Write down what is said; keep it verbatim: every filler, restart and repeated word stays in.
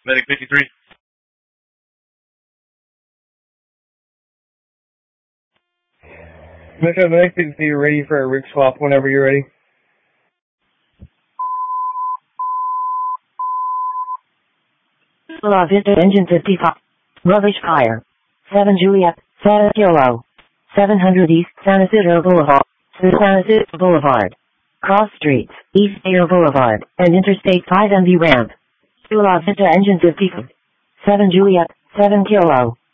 Medic fifty-three. Metro Medic fifty-three, you're ready for a rig swap whenever you're ready. La Vista Engine fifty-five. Rubbish Fire. seven Juliet, seven Kilo. seven hundred East San Isidro Boulevard, San Isidro Boulevard. Cross Streets, East Air Boulevard, and Interstate five M V ramp. La Vista Engine fifty-five. seven Juliet, seven Kilo.